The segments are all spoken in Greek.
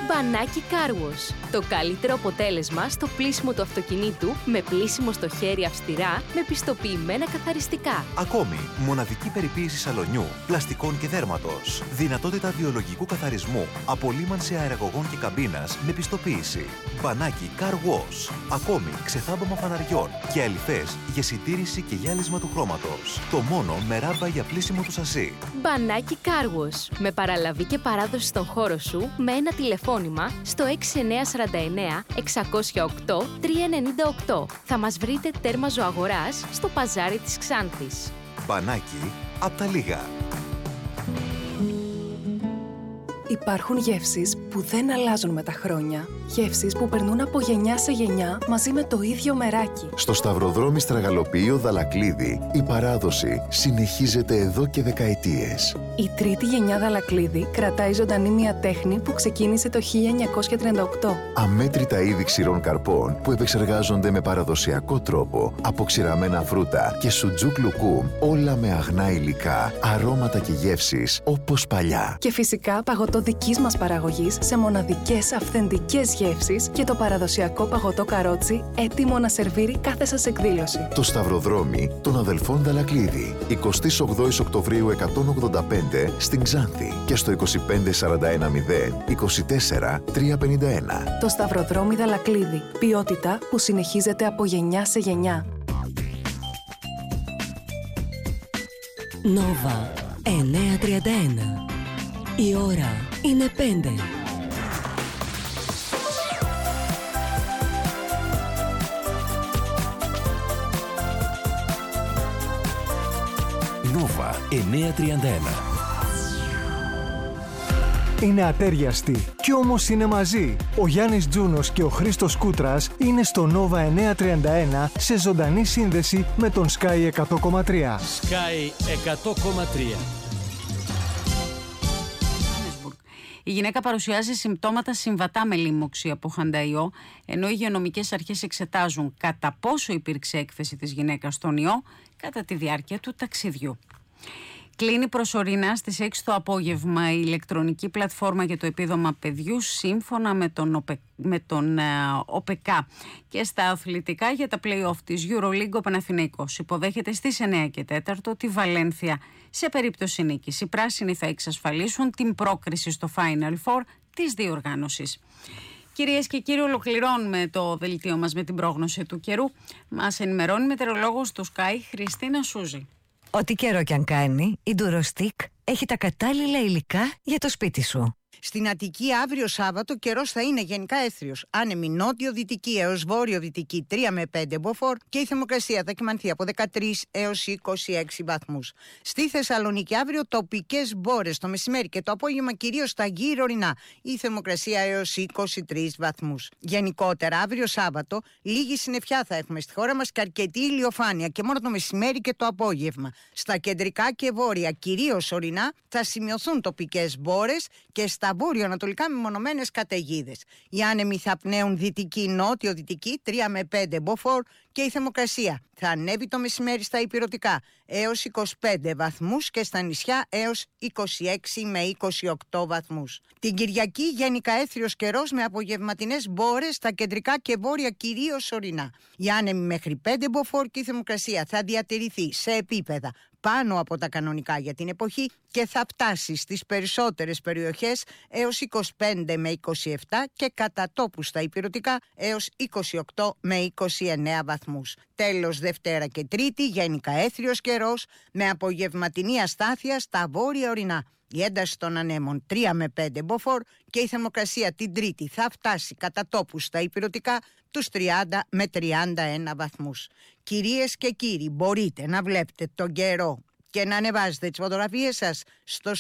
Μπανάκι Car Wash. Το καλύτερο αποτέλεσμα στο πλύσιμο του αυτοκινήτου με πλύσιμο στο χέρι αυστηρά με πιστοποιημένα καθαριστικά. Ακόμη, μοναδική περιποίηση σαλονιού, πλαστικών και δέρματος. Δυνατότητα βιολογικού καθαρισμού, απολύμανση αεραγωγών και καμπίνας με πιστοποίηση. Μπανάκι Car Wash. Ακόμη, ξεθάμπαμα φαναριών και αλυφές για συντήρηση και γυάλισμα του χρώματος. Το μόνο με ράμπα για πλύσιμο του σασί. Μπανάκι Car Wash. Με παραλαβή και παράδοση στον χώρο σου με ένα τηλεφώνημα στο 6949 608 398. Θα μας βρείτε τέρμα Ζωαγοράς στο παζάρι της Ξάνθης. Μπανάκι απ' τα λίγα. Υπάρχουν γεύσεις που δεν αλλάζουν με τα χρόνια. Γεύσεις που περνούν από γενιά σε γενιά μαζί με το ίδιο μεράκι. Στο Σταυροδρόμι Στραγαλοποιείο Δαλακλίδη η παράδοση συνεχίζεται εδώ και δεκαετίες. Η τρίτη γενιά Δαλακλίδη κρατάει ζωντανή μια τέχνη που ξεκίνησε το 1938. Αμέτρητα είδη ξηρών καρπών που επεξεργάζονται με παραδοσιακό τρόπο από ξηραμένα φρούτα και σουτζούκ λουκούμ, όλα με αγνά υλικά, αρώματα και γεύσεις όπως παλιά. Και φυσικά παγωτό δικής μας παραγωγής σε μοναδικές αυθεντικές γεύσεις και το παραδοσιακό παγωτό καρότσι έτοιμο να σερβίρει κάθε σας εκδήλωση. Το Σταυροδρόμι των αδελφών Δαλακλίδη. 28 Οκτωβρίου 185 στην Ξάνθη και στο 25410 24 351. Το Σταυροδρόμι Δαλακλίδη. Ποιότητα που συνεχίζεται από γενιά σε γενιά. Νόβα 931. Η ώρα είναι 5. Νόβα 931. Είναι ατέριαστοι κι όμως είναι μαζί. Ο Γιάννης Τζούνος και ο Χρήστος Κούτρας είναι στο Νόβα 931 σε ζωντανή σύνδεση με τον Sky 100,3. Sky 100,3. Η γυναίκα παρουσιάζει συμπτώματα συμβατά με λίμωξη από χανταϊό, ενώ οι υγειονομικές αρχές εξετάζουν κατά πόσο υπήρξε έκθεση της γυναίκας στον ιό κατά τη διάρκεια του ταξιδιού. Κλείνει προσωρινά στις 6 το απόγευμα η ηλεκτρονική πλατφόρμα για το επίδομα παιδιού σύμφωνα με τον ΟΠΕΚΑ. Και στα αθλητικά για τα play-off της EuroLeague ο Παναθηναϊκός υποδέχεται στις 9 και 4 τη Βαλένθια. Σε περίπτωση νίκης οι πράσινοι θα εξασφαλίσουν την πρόκριση στο Final Four της διοργάνωσης. Κυρίες και κύριοι, ολοκληρώνουμε το δελτίο μας με την πρόγνωση του καιρού. Μας ενημερώνει μετεωρολόγος του Sky Χριστίνα Σούζη. Ό,τι καιρό κι αν κάνει, η Durostick έχει τα κατάλληλα υλικά για το σπίτι σου. Στην Αττική αύριο Σάββατο καιρός θα είναι γενικά έθριος. Άνεμη νότιο-δυτική έως βόρειο-δυτική 3 με 5 μποφόρ και η θερμοκρασία θα κυμανθεί από 13 έως 26 βαθμούς. Στη Θεσσαλονίκη αύριο τοπικές μπόρες το μεσημέρι και το απόγευμα κυρίως στα γύρω ορεινά. Η θερμοκρασία έως 23 βαθμούς. Γενικότερα αύριο Σάββατο λίγη συννεφιά θα έχουμε στη χώρα μας και αρκετή ηλιοφάνεια και μόνο το μεσημέρι και το απόγευμα. Στα κεντρικά και βόρεια κυρίως ορεινά θα σημειωθούν τοπικές μπόρες και στα βόρειο-ανατολικά μεμονωμένες καταιγίδες. Οι άνεμοι θα πνέουν δυτική-νότιο-δυτική 3 με 5 μποφόρ και η θερμοκρασία θα ανέβει το μεσημέρι στα ηπειρωτικά έως 25 βαθμούς και στα νησιά έως 26 με 28 βαθμούς. Την Κυριακή γενικά έθριος καιρός με απογευματινές μπόρες στα κεντρικά και βόρεια κυρίως ορεινά. Οι άνεμοι μέχρι 5 μποφόρ και η θερμοκρασία θα διατηρηθεί σε επίπεδα πάνω από τα κανονικά για την εποχή και θα φτάσει στις περισσότερες περιοχές έως 25 με 27 και κατά τόπου στα ηπειρωτικά έως 28 με 29 βαθμούς. Τέλος Δευτέρα και Τρίτη γενικά έθριος καιρός με απογευματινή αστάθεια στα βόρεια ορεινά. Η ένταση των ανέμων 3 με 5 μποφόρ και η θερμοκρασία την Τρίτη θα φτάσει κατά τόπου στα ηπειρωτικά τους 30 με 31 βαθμούς. Κυρίες και κύριοι, μπορείτε να βλέπετε τον καιρό και να ανεβάζετε τις φωτογραφίες σας στο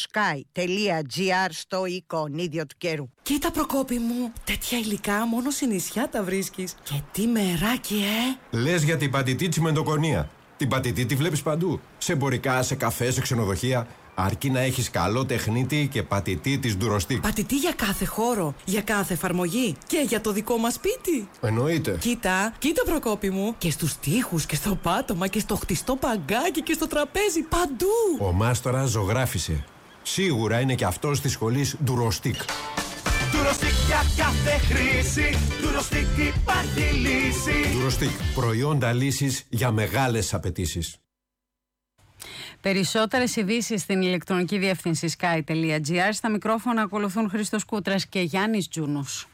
sky.gr στο εικονίδιο του καιρού. Κοίτα Προκόπη μου, τέτοια υλικά μόνο σε νησιά τα βρίσκεις. Και τι μεράκι, Λες για την πατητή τσιμεντοκονία. Την πατητή τη βλέπεις παντού. Σε εμπορικά, σε καφέ, σε ξενοδοχεία. Αρκεί να έχεις καλό τεχνίτη και πατητή της Durostick. Πατητή για κάθε χώρο, για κάθε εφαρμογή και για το δικό μας σπίτι. Εννοείται. Κοίτα Προκόπη μου. Και στους τοίχους και στο πάτωμα και στο χτιστό παγκάκι και στο τραπέζι, παντού. Ο μάστορας ζωγράφισε. Σίγουρα είναι και αυτός της σχολής Durostick. Durostick Για κάθε χρήση Durostick υπάρχει λύση. Durostick, προϊόντα λύσης για μεγάλες απαιτήσεις. Περισσότερες ειδήσεις στην ηλεκτρονική διεύθυνση sky.gr. Στα μικρόφωνα ακολουθούν Χρήστος Κούτρας και Γιάννης Τζούνος.